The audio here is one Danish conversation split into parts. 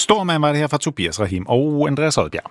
Stormand var det her fra Tobias Rahim og Andreas Oddbjerg.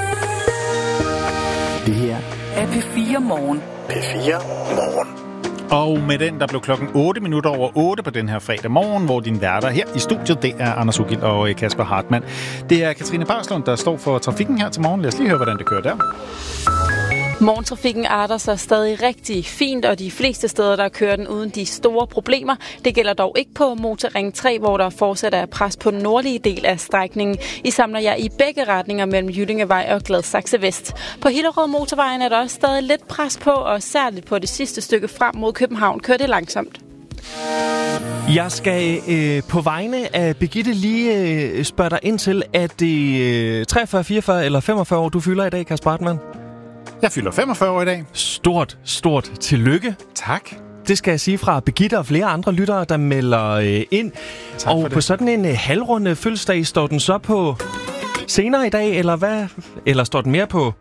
Det her er P4 Morgen. P4 Morgen. Og med den, der blev klokken 8:08 på den her fredag morgen, hvor din værter her i studiet, det er Anders Ugilt og Kasper Hartmann. Det er Katrine Barslund, der står for trafikken her til morgen. Lad os lige høre, hvordan det kører der. Morgentrafikken arter sig stadig rigtig fint, og de fleste steder, der kører den uden de store problemer. Det gælder dog ikke på Motorring 3, hvor der fortsat er pres på den nordlige del af strækningen. I samler jeg i begge retninger mellem Jyllingevej og Gladsaxe Vest. På Hillerød Motorvejen er der også stadig lidt pres på, og særligt på det sidste stykke frem mod København kører det langsomt. Jeg skal på vegne af Birgitte lige spørge dig ind til, at det 43, 44 eller 45 år, du fylder i dag, Kasper Hartmann? Jeg fylder 45 år i dag. Stort tillykke. Tak. Det skal jeg sige fra Birgitte og flere andre lyttere, der melder ind. Tak og på sådan en halvrunde fødselsdag står den så på senere i dag, eller hvad? Eller står den mere på...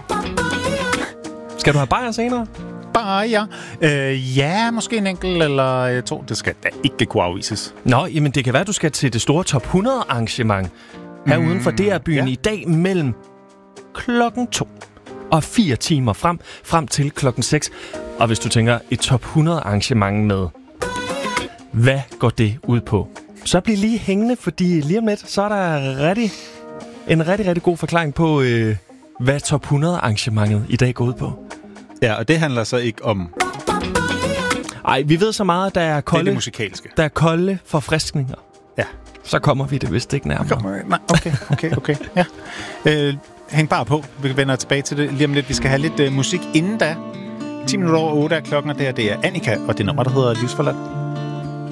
Skal du have bajer senere? Bajer? Ja, måske en enkelt eller to. Det skal da ikke kunne afvises. Nå, jamen det kan være, du skal til det store top 100 arrangement her uden for DR-byen i dag mellem klokken 2 og 4 timer frem til klokken 6. Og hvis du tænker et top 100 arrangement med, hvad går det ud på? Så bliv lige hængende, fordi lige om lidt, så er der en rigtig god forklaring på, hvad top 100 arrangementet i dag går ud på. Ja, og det handler så ikke om... Ej, vi ved så meget, at der er kolde, det musikalske. Der er kolde forfriskninger. Ja. Så kommer vi det vist ikke nærmere. Nej, okay. Ja. Hæng bare på. Vi vender tilbage til det lige om lidt. Vi skal have lidt musik inden da. 10 minutter over 8 er klokken, og det er Annika, og det nummer, der hedder Livsforladt.